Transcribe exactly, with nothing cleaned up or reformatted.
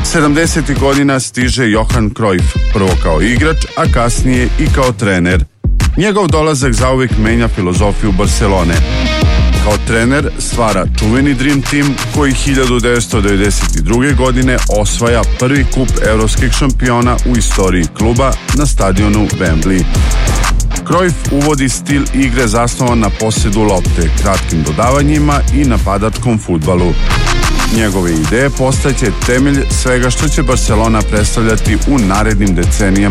sedamdesetih godina stiže Johan Cruyff, prvo kao igrač, a kasnije i kao trener. Njegov dolazak zauvijek menja filozofiju Barcelone. Kao trener stvara čuveni Dream Team koji hiljadu devetsto devedeset druge. godine osvaja prvi kup evropskih šampiona u istoriji kluba na stadionu Wembley. Cruyff uvodi stil igre zasnovan na posjedu lopte, kratkim dodavanjima i napadačkom fudbalu. Njegove ideje postaće temelj svega što će Barcelona predstavljati u narednim decenijama